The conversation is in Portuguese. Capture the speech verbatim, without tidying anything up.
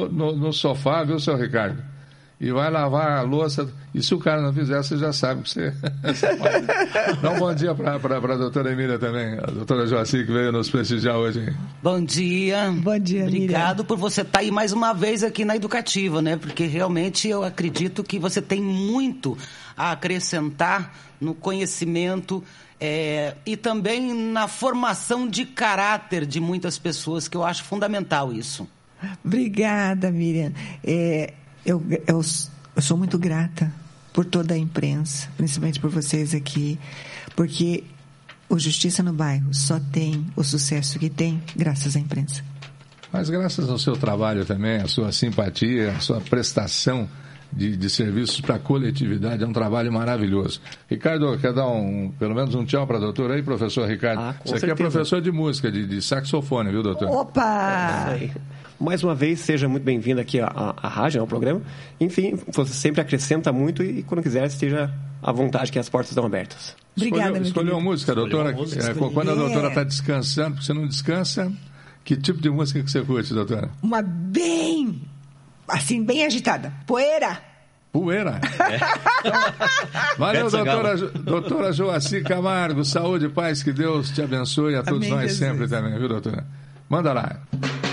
no, no, no sofá, viu, seu Ricardo? E vai lavar a louça. E se o cara não fizer, você já sabe que você, você pode. Dá um bom dia para a doutora Emília também, a doutora Joaci, que veio nos prestigiar hoje. Bom dia. Bom dia, Obrigado Miriam. por você estar aí mais uma vez aqui na Educativa, né? Porque realmente eu acredito que você tem muito a acrescentar no conhecimento é, e também na formação de caráter de muitas pessoas, que eu acho fundamental isso. Obrigada, Miriam. É, eu, eu, eu sou muito grata por toda a imprensa, principalmente por vocês aqui, porque o Justiça no Bairro só tem o sucesso que tem graças à imprensa. Mas graças ao seu trabalho também, a sua simpatia, a sua prestação de, de serviços para a coletividade, é um trabalho maravilhoso. Ricardo, quer dar um, pelo menos um tchau para a doutora aí, professor Ricardo? Ah, com Você aqui é professor de música, de, de saxofone, viu, doutor? Opa! É isso aí. Mais uma vez, seja muito bem-vindo aqui à, à, à rádio, ao programa. Enfim, você sempre acrescenta muito e, quando quiser, esteja à vontade, que as portas estão abertas. Obrigada, Escolheu, escolheu uma música, doutora? Uma música, é, quando a doutora está descansando, porque você não descansa, que tipo de música que você curte, doutora? Uma bem, assim, bem agitada. Poeira! Poeira? É. Então, valeu, doutora, doutora Joaci Camargo. Saúde e paz, que Deus te abençoe, a todos Amém, nós Jesus. Sempre também, viu, doutora? Manda lá.